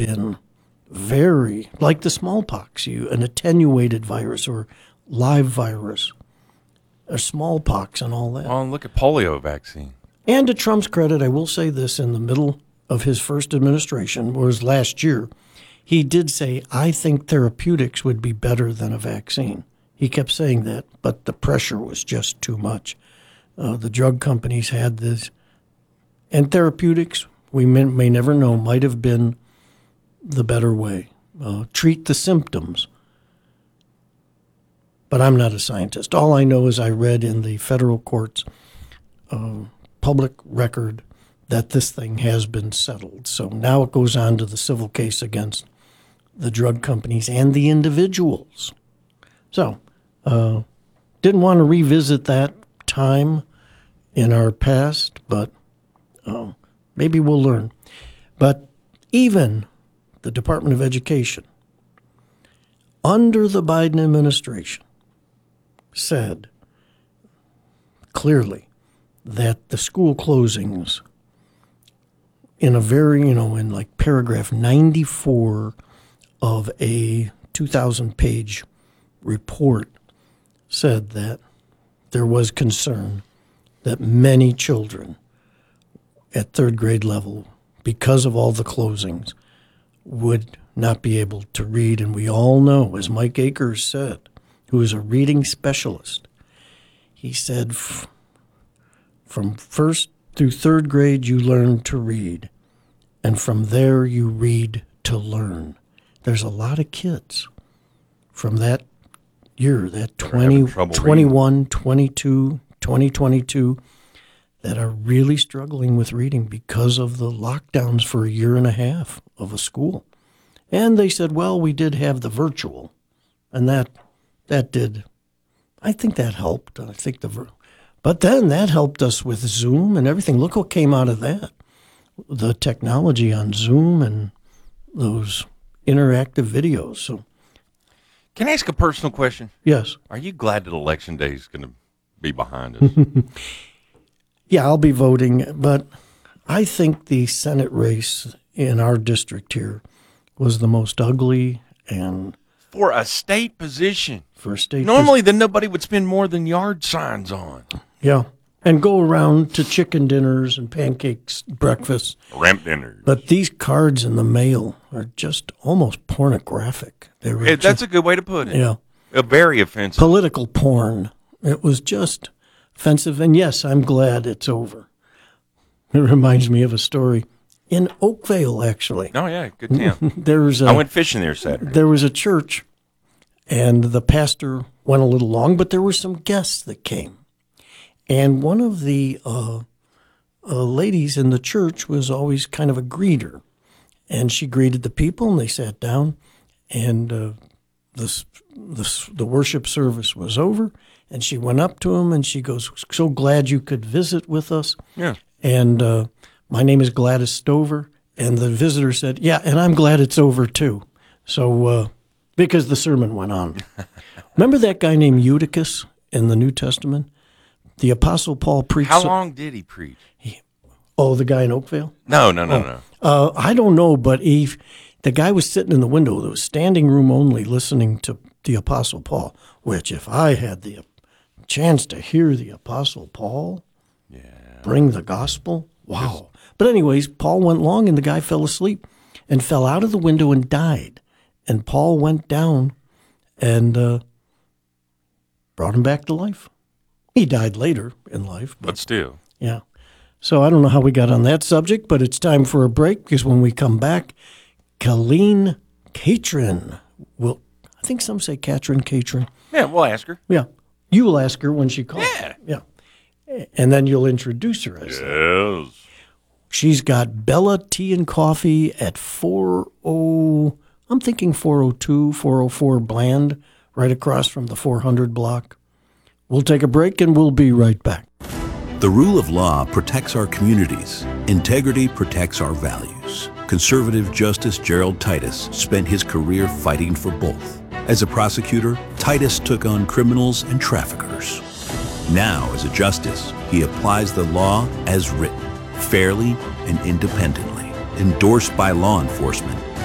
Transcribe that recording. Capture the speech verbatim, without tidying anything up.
been very, like the smallpox, you an attenuated virus or live virus, or smallpox and all that. Well, look at polio vaccine. And to Trump's credit, I will say this, in the middle of his first administration, was last year, he did say, I think therapeutics would be better than a vaccine. He kept saying that, but the pressure was just too much. Uh, the drug companies had this. And therapeutics, we may, may never know, might have been the better way. Uh, treat the symptoms. But I'm not a scientist. All I know is I read in the federal courts uh, public record that this thing has been settled. So now it goes on to the civil case against the drug companies and the individuals. So, uh, didn't want to revisit that time in our past, but uh, maybe we'll learn. But even the Department of Education, under the Biden administration, said clearly that the school closings, in a very, you know, in like paragraph ninety-four of a two thousand page report, said that there was concern that many children at third grade level, because of all the closings, would not be able to read. And we all know, as Mike Akers said, who is a reading specialist, he said f- from first through third grade you learn to read, and from there you read to learn. There's a lot of kids from that year, that twenty, twenty-one, twenty-two, twenty twenty-two, that are really struggling with reading because of the lockdowns for a year and a half of a school. And they said, well, we did have the virtual, and that that did, I think that helped. I think the, vir- but then that helped us with Zoom and everything. Look what came out of that. The technology on Zoom and those interactive videos. So, can I ask a personal question? Yes. Are you glad that Election Day is going to be behind us? Yeah, I'll be voting, but I think the Senate race in our district here was the most ugly and for a state position. For a state Normally, pos- then nobody would spend more than yard signs on. Yeah, and go around to chicken dinners and pancakes, breakfast. Ramp dinners. But these cards in the mail are just almost pornographic. They were Yeah, just, that's a good way to put it. Yeah. A very offensive. Political porn. It was just offensive. And yes, I'm glad it's over. It reminds me of a story in Oakville, actually. Oh, yeah, good town. there was a, I went fishing there Saturday. There was a church, and the pastor went a little long, but there were some guests that came. And one of the uh, uh, ladies in the church was always kind of a greeter. And she greeted the people, and they sat down, and uh, the, the, the worship service was over, and she went up to him, and she goes, so glad you could visit with us. Yeah. And uh, my name is Gladys Stover. And the visitor said, yeah, and I'm glad it's over, too. So, uh, because the sermon went on. Remember that guy named Eutychus in the New Testament? The Apostle Paul preached. How long did he preach? He, oh, the guy in Oakville? No, no, no, oh. no. Uh, I don't know, but he, the guy was sitting in the window. There was standing room only listening to the Apostle Paul, which if I had the chance to hear the Apostle Paul yeah. bring the gospel, wow. But anyways, Paul went long and the guy fell asleep and fell out of the window and died. And Paul went down and uh, brought him back to life. He died later in life. But, but still. Yeah. So I don't know how we got on that subject, but it's time for a break because when we come back, Colleen Catron will, I think some say Catron, Catron. Yeah, we'll ask her. Yeah. You will ask her when she calls. Yeah. Yeah. And then you'll introduce her as that. Yes. She's got Bella Tea and Coffee at four oh, I'm thinking four oh two, four oh four Bland, right across from the four hundred block. We'll take a break and we'll be right back. The rule of law protects our communities. Integrity protects our values. Conservative Justice Gerald Titus spent his career fighting for both. As a prosecutor, Titus took on criminals and traffickers. Now, as a justice, he applies the law as written, fairly and independently, endorsed by law enforcement